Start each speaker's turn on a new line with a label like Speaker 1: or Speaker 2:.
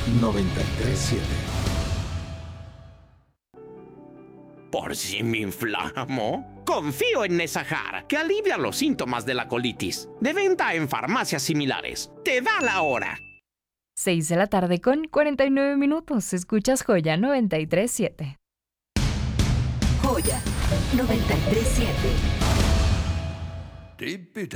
Speaker 1: 93.7.
Speaker 2: ¿Por si me inflamo? Confío en Nesajar, que alivia los síntomas de la colitis. De venta en farmacias similares. ¡Te da la hora!
Speaker 3: 6 de la tarde con 49 minutos. Escuchas Joya 93.7.
Speaker 4: Joya 93.7.
Speaker 5: Deep